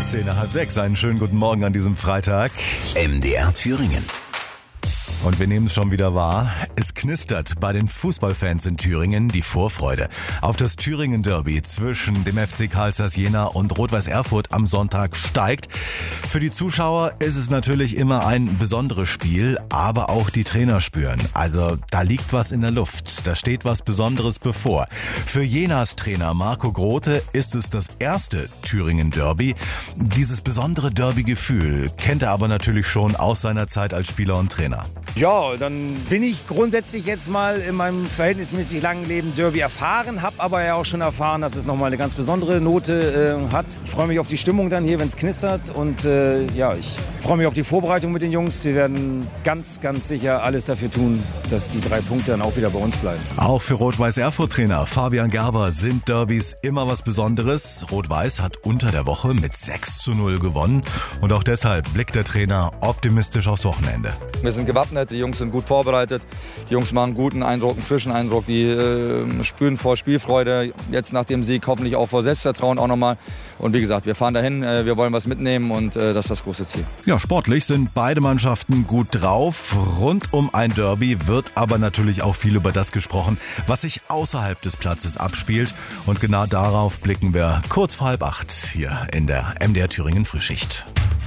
10 nach halb 6. Einen schönen guten Morgen an diesem Freitag. MDR Thüringen. Und wir nehmen es schon wieder wahr. Es knistert bei den Fußballfans in Thüringen die Vorfreude auf das Thüringen-Derby zwischen dem FC Carl Zeiss Jena und Rot-Weiß Erfurt am Sonntag steigt. Für die Zuschauer ist es natürlich immer ein besonderes Spiel, aber auch die Trainer spüren. Also da liegt was in der Luft, da steht was Besonderes bevor. Für Jenas Trainer Marco Grote ist es das erste Thüringen-Derby. Dieses besondere Derby-Gefühl kennt er aber natürlich schon aus seiner Zeit als Spieler und Trainer. Ja, dann bin ich grundsätzlich jetzt mal in meinem verhältnismäßig langen Leben Derby erfahren, habe aber ja auch schon erfahren, dass es nochmal eine ganz besondere Note hat. Ich freue mich auf die Stimmung dann hier, wenn es knistert und ich freue mich auf die Vorbereitung mit den Jungs. Wir werden ganz, ganz sicher alles dafür tun, dass die 3 Punkte dann auch wieder bei uns bleiben. Auch für Rot-Weiß Erfurt-Trainer Fabian Gerber sind Derbys immer was Besonderes. Rot-Weiß hat unter der Woche mit 6:0 gewonnen und auch deshalb blickt der Trainer optimistisch aufs Wochenende. Wir sind gewappnet, die Jungs sind gut vorbereitet, die Jungs machen einen guten Eindruck, einen frischen Eindruck, die spüren vor Spielfreude, jetzt nach dem Sieg hoffentlich auch vor Selbstvertrauen auch nochmal. Und wie gesagt, wir fahren dahin, wir wollen was mitnehmen und das ist das große Ziel. Ja, sportlich sind beide Mannschaften gut drauf. Rund um ein Derby wird aber natürlich auch viel über das gesprochen, was sich außerhalb des Platzes abspielt. Und genau darauf blicken wir kurz vor 7:30 hier in der MDR Thüringen Frühschicht.